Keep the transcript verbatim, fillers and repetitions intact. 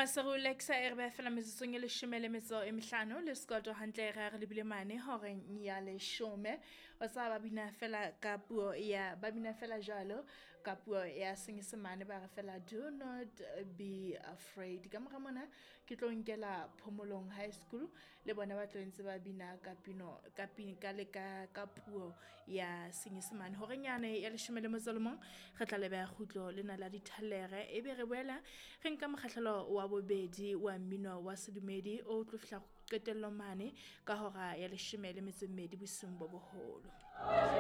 Masarulexa erbe fela metsotso le shome le metso e mehlano le skoto hantle re re lebile mane hore ya le shome o sa ba bina fela ka puo ya ba bina fela jalo ka puo ya senyesemane ba re fela do not be afraid ka mora mona ke tlo nkela Phomolong High School le bona ba tlentse ba bina ka pino ka pin ka le ka ka puo ya senyesemane hore nyane ya le shome le metso le mong re tla le ba khutlo le na la dithalere e be re boela re nka mokgahlelo wa bobedi wa mmino wa sedumedi o tlo fihla qetello mane ka hora ya leshome le metso e mmedi bosiung bo boholo.